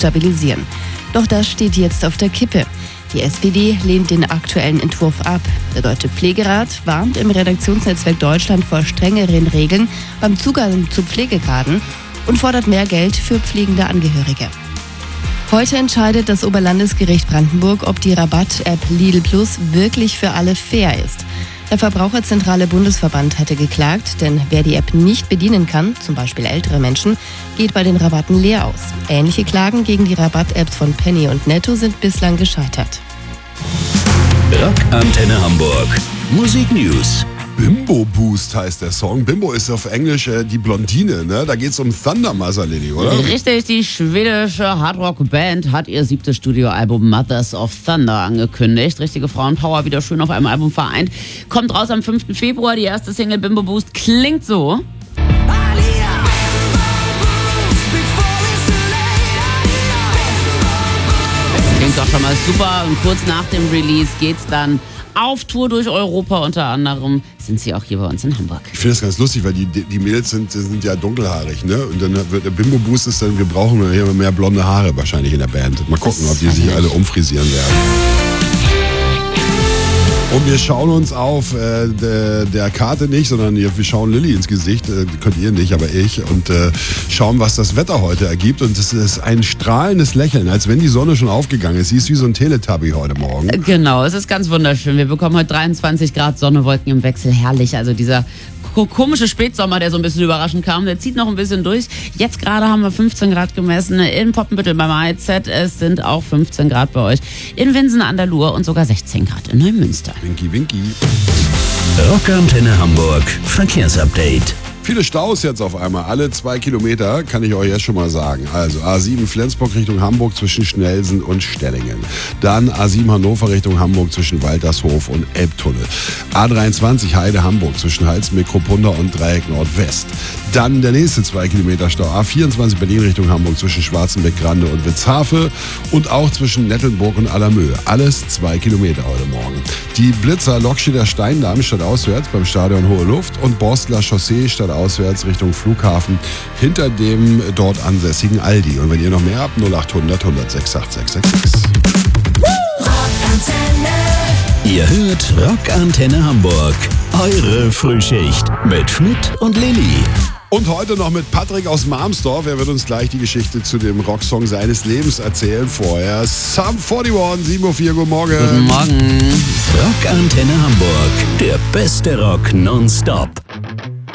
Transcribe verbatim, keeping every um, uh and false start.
stabilisieren. Doch das steht jetzt auf der Kippe. Die S P D lehnt den aktuellen Entwurf ab. Der Deutsche Pflegerat warnt im Redaktionsnetzwerk Deutschland vor strengeren Regeln beim Zugang zu Pflegegraden und fordert mehr Geld für pflegende Angehörige. Heute entscheidet das Oberlandesgericht Brandenburg, ob die Rabatt-App Lidl Plus wirklich für alle fair ist. Der Verbraucherzentrale Bundesverband hatte geklagt, denn wer die App nicht bedienen kann, zum Beispiel ältere Menschen, geht bei den Rabatten leer aus. Ähnliche Klagen gegen die Rabatt-Apps von Penny und Netto sind bislang gescheitert. Rockantenne Hamburg. Musik News. Bimbo Boost heißt der Song. Bimbo ist auf Englisch äh, die Blondine, ne? Da geht's um Thunder Lily, oder? Richtig, die schwedische Hardrock-Band hat ihr siebtes Studioalbum Mothers of Thunder angekündigt. Richtige Frauenpower wieder schön auf einem Album vereint. Kommt raus am fünften Februar. Die erste Single Bimbo Boost klingt so. Klingt doch schon mal super. Und kurz nach dem Release geht's dann auf Tour durch Europa, unter anderem sind sie auch hier bei uns in Hamburg. Ich finde das ganz lustig, weil die, die Mädels sind, sind ja dunkelhaarig, ne? Und dann wird der Bimbo Boost ist dann, wir brauchen hier mehr blonde Haare wahrscheinlich in der Band. Mal gucken, ob die sich alle umfrisieren werden. Und wir schauen uns auf äh, der, der Karte nicht, sondern wir schauen Lilly ins Gesicht, äh, könnt ihr nicht, aber ich, und äh, schauen, was das Wetter heute ergibt. Und es ist ein strahlendes Lächeln, als wenn die Sonne schon aufgegangen ist. Sie ist wie so ein Teletubby heute Morgen. Genau, es ist ganz wunderschön. Wir bekommen heute dreiundzwanzig Grad Sonne, Wolken im Wechsel, herrlich. Also dieser komische Spätsommer, der so ein bisschen überraschend kam, der zieht noch ein bisschen durch. Jetzt gerade haben wir fünfzehn Grad gemessen in Poppenbüttel beim A E Z. Es sind auch fünfzehn Grad bei euch in Winsen an der Luhr und sogar sechzehn Grad in Neumünster. Winky, winky. Rockantenne Hamburg. Verkehrsupdate. Viele Staus jetzt auf einmal, alle zwei Kilometer, kann ich euch jetzt schon mal sagen. Also A sieben Flensburg Richtung Hamburg zwischen Schnelsen und Stellingen. Dann A sieben Hannover Richtung Hamburg zwischen Waltershof und Elbtunnel. A dreiundzwanzig Heide Hamburg zwischen Halsmeer, Kruppunda und Dreieck Nordwest. Dann der nächste zwei Kilometer Stau. A vierundzwanzig Berlin Richtung Hamburg zwischen Schwarzenbeck, Grande und Witzhafe. Und auch zwischen Nettelnburg und Allermöhe. Alles zwei Kilometer heute Morgen. Die Blitzer Lokstedter Steindamm statt auswärts beim Stadion Hohe Luft und Borstler Chaussee statt auswärts Richtung Flughafen hinter dem dort ansässigen Aldi. Und wenn ihr noch mehr habt, null acht hundert hundert sechs acht sechs sechs sechs. Ihr hört Rockantenne Hamburg. Eure Frühschicht mit Schmidt und Lilly. Und heute noch mit Patrick aus Marmsdorf. Er wird uns gleich die Geschichte zu dem Rocksong seines Lebens erzählen. Vorher Sum einundvierzig, sieben Uhr vier, guten Morgen. Guten Morgen. Rockantenne Hamburg. Der beste Rock nonstop.